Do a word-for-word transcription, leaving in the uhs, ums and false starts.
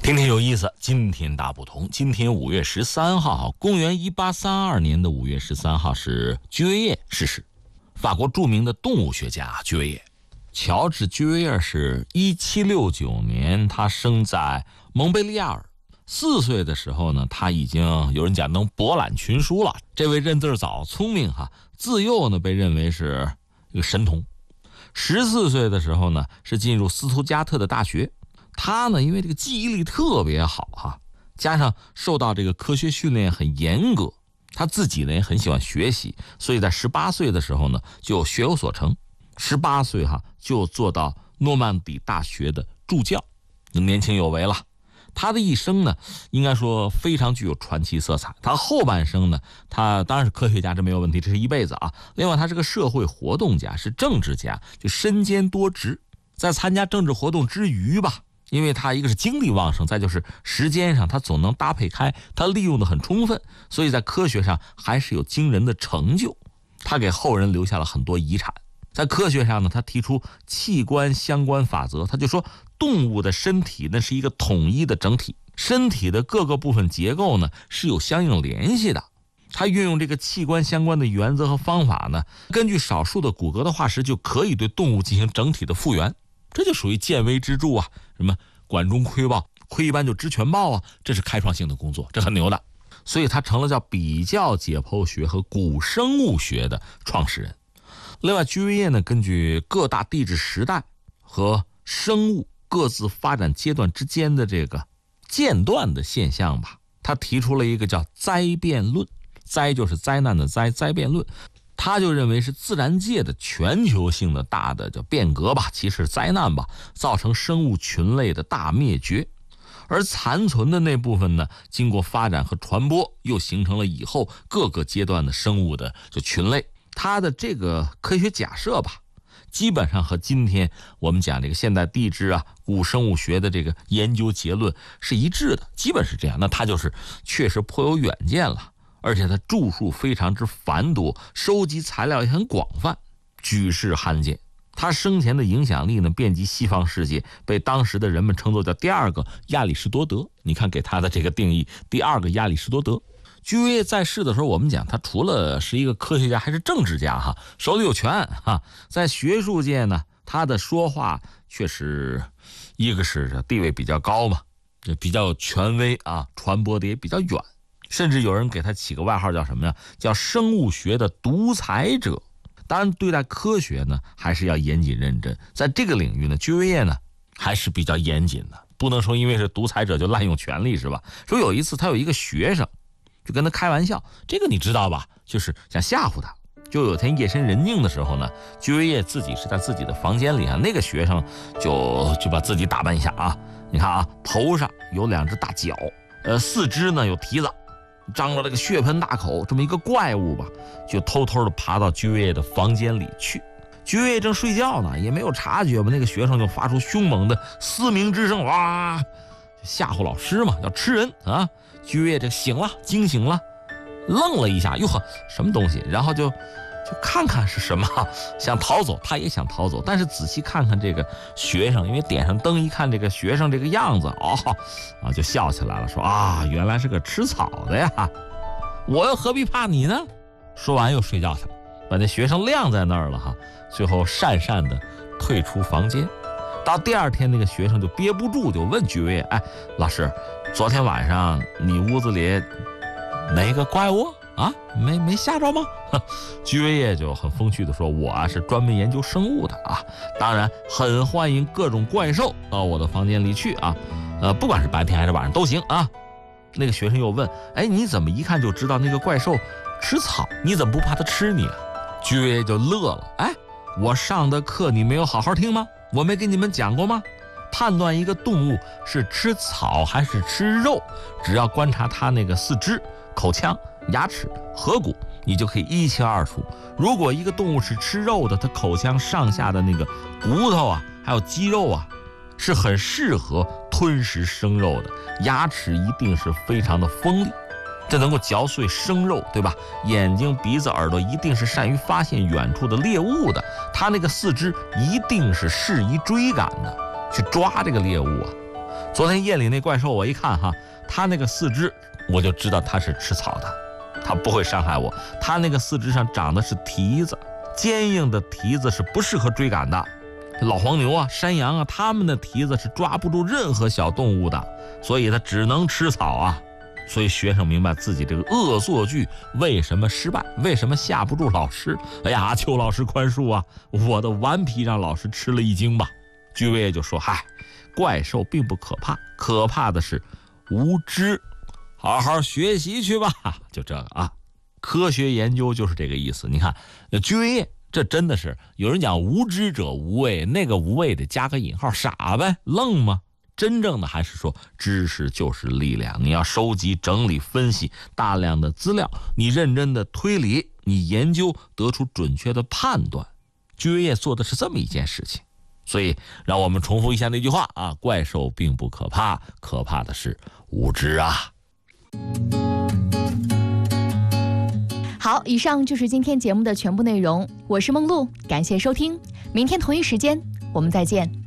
天天有意思，今天大不同。今天五月十三号，公元一八三二年的五月十三号是居维叶逝世。法国著名的动物学家居维叶，乔治居维叶是一七六九年，他生在蒙贝利亚尔。四岁的时候呢，他已经有人讲能博览群书了。这位认字早、聪明哈，自幼呢被认为是一个神童。十四岁的时候呢，是进入斯图加特的大学。他呢，因为这个记忆力特别好哈，加上受到这个科学训练很严格，他自己呢也很喜欢学习，所以在十八岁的时候呢就学有所成。十八岁哈就做到诺曼底大学的助教，年轻有为了。他的一生呢，应该说非常具有传奇色彩。他后半生呢，他当然是科学家，这没有问题，这是一辈子啊。另外，他是个社会活动家，是政治家，就身兼多职。在参加政治活动之余吧，因为他一个是精力旺盛，再就是时间上他总能搭配开，他利用的很充分，所以在科学上还是有惊人的成就。他给后人留下了很多遗产。在科学上呢，他提出器官相关法则，他就说动物的身体那是一个统一的整体，身体的各个部分结构呢是有相应联系的。他运用这个器官相关的原则和方法呢，根据少数的骨骼的化石就可以对动物进行整体的复原，这就属于见微知著啊，什么管中窥豹，窥一斑就知全豹啊，这是开创性的工作，这很牛的。所以他成了叫比较解剖学和古生物学的创始人。另外，居维叶呢，根据各大地质时代和生物各自发展阶段之间的这个间断的现象吧，他提出了一个叫灾变论。灾就是灾难的灾，灾变论。他就认为是自然界的全球性的大的叫变革吧，其实灾难吧，造成生物群类的大灭绝。而残存的那部分呢，经过发展和传播，又形成了以后各个阶段的生物的就群类。他的这个科学假设吧，基本上和今天我们讲这个现代地质啊、古生物学的这个研究结论是一致的，基本是这样。那他就是确实颇有远见了，而且他著述非常之繁多，收集材料也很广泛，举世罕见。他生前的影响力呢，遍及西方世界，被当时的人们称作叫第二个亚里士多德。你看给他的这个定义，第二个亚里士多德。居维叶在世的时候，我们讲他除了是一个科学家，还是政治家哈，手里有权哈。在学术界呢，他的说话确实一个是地位比较高嘛，就比较有权威啊，传播的也比较远，甚至有人给他起个外号叫什么呀？叫生物学的独裁者。当然，对待科学呢，还是要严谨认真。在这个领域呢，居维叶呢还是比较严谨的，不能说因为是独裁者就滥用权力，是吧？说有一次他有一个学生。就跟他开玩笑，这个你知道吧？就是想吓唬他。就有天夜深人静的时候呢，居维叶自己是在自己的房间里啊，那个学生就就把自己打扮一下啊。你看啊，头上有两只大角，呃，四肢呢有蹄子，张了这个血盆大口，这么一个怪物吧，就偷偷的爬到居维叶的房间里去。居维叶正睡觉呢，也没有察觉吧，那个学生就发出凶猛的嘶鸣之声，哇！吓唬老师嘛，要吃人啊！居维叶这醒了，惊醒了，愣了一下，哟呵，什么东西？然后就就看看是什么，想逃走，他也想逃走，但是仔细看看这个学生，因为点上灯一看这个学生这个样子，哦，啊，就笑起来了，说啊，原来是个吃草的呀，我又何必怕你呢？说完又睡觉去了，把那学生晾在那儿了哈，最后讪讪的退出房间。到第二天，那个学生就憋不住，就问居维叶：“哎，老师，昨天晚上你屋子里哪个怪物啊？没没吓着吗？”居维叶就很风趣的说：“我啊是专门研究生物的啊，当然很欢迎各种怪兽到我的房间里去啊，呃，不管是白天还是晚上都行啊。”那个学生又问：“哎，你怎么一看就知道那个怪兽吃草？你怎么不怕它吃你啊？”居维叶就乐了：“哎，我上的课你没有好好听吗？我没给你们讲过吗？判断一个动物是吃草还是吃肉，只要观察它那个四肢、口腔、牙齿、颌骨，你就可以一清二楚。如果一个动物是吃肉的，它口腔上下的那个骨头啊，还有肌肉啊，是很适合吞食生肉的，牙齿一定是非常的锋利，这能够嚼碎生肉，对吧？眼睛、鼻子、耳朵一定是善于发现远处的猎物的，它那个四肢一定是适宜追赶的，去抓这个猎物啊。 昨天夜里那怪兽，我一看哈，它那个四肢，我就知道它是吃草的，它不会伤害我。它那个四肢上长的是蹄子，坚硬的蹄子是不适合追赶的。老黄牛啊、山羊啊，它们的蹄子是抓不住任何小动物的，所以它只能吃草啊。所以学生明白自己这个恶作剧为什么失败，为什么吓不住老师。哎呀，求老师宽恕啊，我的顽皮让老师吃了一惊吧。居维叶就说：嗨，怪兽并不可怕，可怕的是无知，好好学习去吧。就这个啊，科学研究就是这个意思。你看居维叶这真的是，有人讲无知者无畏，那个无畏得加个引号，傻呗，愣吗？真正的还是说知识就是力量，你要收集、整理、分析大量的资料，你认真的推理，你研究得出准确的判断。居维叶做的是这么一件事情。所以让我们重复一下那句话啊，怪兽并不可怕，可怕的是无知啊。 好，以上就是今天节目的全部内容，我是梦露，感谢收听，明天同一时间我们再见。